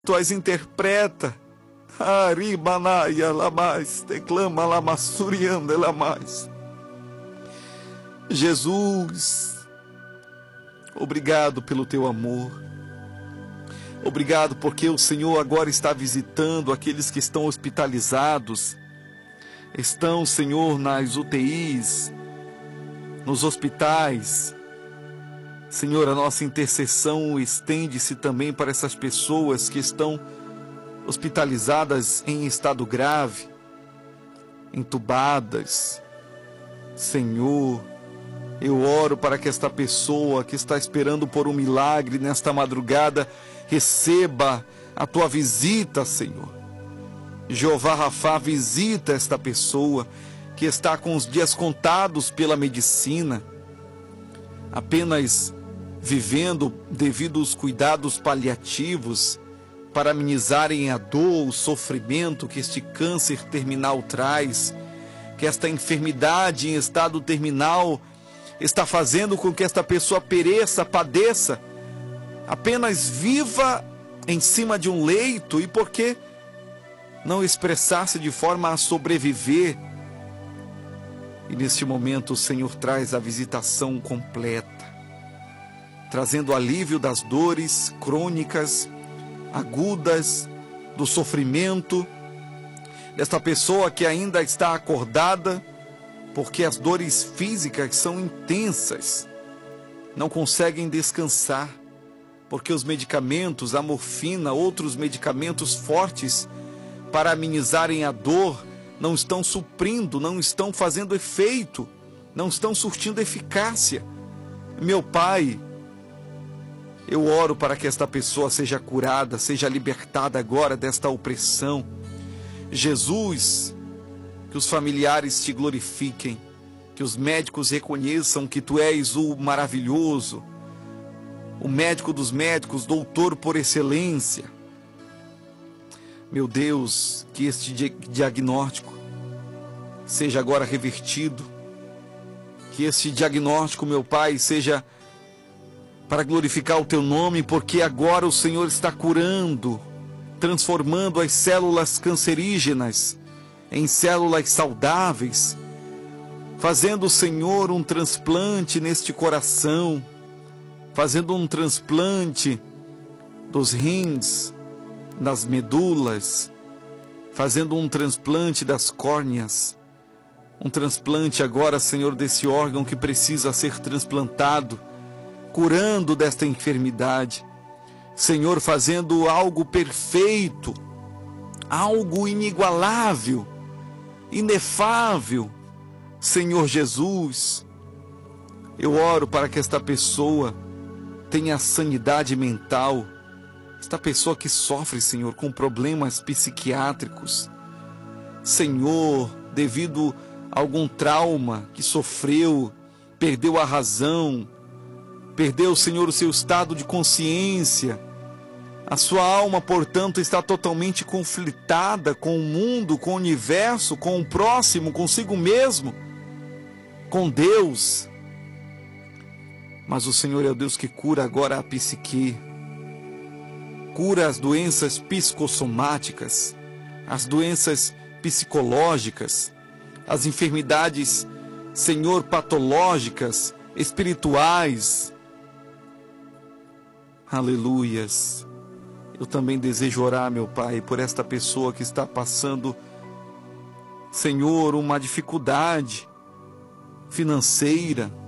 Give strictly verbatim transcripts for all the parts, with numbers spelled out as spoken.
tu as interpreta. Aribanaya lamais, declama lamassurianda lamais. Jesus, obrigado pelo teu amor. Obrigado porque o Senhor agora está visitando aqueles que estão hospitalizados. Estão, Senhor, nas U T Is, nos hospitais. Senhor, a nossa intercessão estende-se também para essas pessoas que estão hospitalizadas em estado grave, entubadas. Senhor, eu oro para que esta pessoa que está esperando por um milagre nesta madrugada receba a tua visita, Senhor. Jeová Rafá, visita esta pessoa que está com os dias contados pela medicina, apenas vivendo devido aos cuidados paliativos para amenizarem a dor, o sofrimento que este câncer terminal traz, que esta enfermidade em estado terminal está fazendo com que esta pessoa pereça, padeça, apenas viva em cima de um leito. E por que não expressar-se de forma a sobreviver? E neste momento o Senhor traz a visitação completa, trazendo alívio das dores crônicas, agudas, do sofrimento, desta pessoa que ainda está acordada, porque as dores físicas são intensas, não conseguem descansar, porque os medicamentos, a morfina, outros medicamentos fortes para amenizarem a dor, não estão suprindo, não estão fazendo efeito, não estão surtindo eficácia. Meu Pai, eu oro para que esta pessoa seja curada, seja libertada agora desta opressão. Jesus, que os familiares te glorifiquem, que os médicos reconheçam que tu és o maravilhoso, o médico dos médicos, doutor por excelência. Meu Deus, que este diagnóstico seja agora revertido, que este diagnóstico, meu Pai, seja para glorificar o teu nome, porque agora o Senhor está curando, transformando as células cancerígenas em células saudáveis, fazendo, Senhor, um transplante neste coração, fazendo um transplante dos rins, das medulas, fazendo um transplante das córneas, um transplante agora, Senhor, desse órgão que precisa ser transplantado, curando desta enfermidade, Senhor, fazendo algo perfeito, algo inigualável, inefável. Senhor Jesus, eu oro para que esta pessoa tenha sanidade mental, esta pessoa que sofre, Senhor, com problemas psiquiátricos, Senhor, devido a algum trauma que sofreu, perdeu a razão, perdeu, Senhor, o seu estado de consciência. A sua alma, portanto, está totalmente conflitada com o mundo, com o universo, com o próximo, consigo mesmo, com Deus. Mas o Senhor é o Deus que cura agora a psique, cura as doenças psicossomáticas, as doenças psicológicas, as enfermidades, Senhor, patológicas, espirituais. Aleluias. Eu também desejo orar, meu Pai, por esta pessoa que está passando, Senhor, uma dificuldade financeira,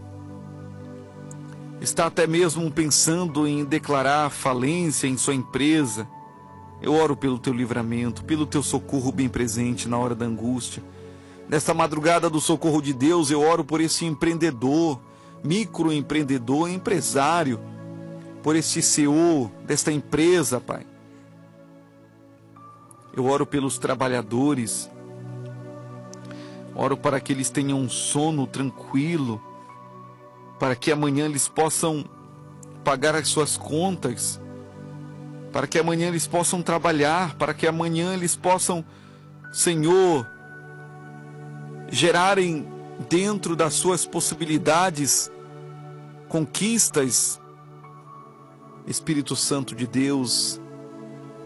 está até mesmo pensando em declarar falência em sua empresa. Eu oro pelo teu livramento, pelo teu socorro bem presente na hora da angústia. Nesta madrugada do socorro de Deus, eu oro por esse empreendedor, microempreendedor, empresário, por este C E O desta empresa, Pai. Eu oro pelos trabalhadores, oro para que eles tenham um sono tranquilo, para que amanhã eles possam pagar as suas contas, para que amanhã eles possam trabalhar, para que amanhã eles possam, Senhor, gerarem dentro das suas possibilidades conquistas. Espírito Santo de Deus,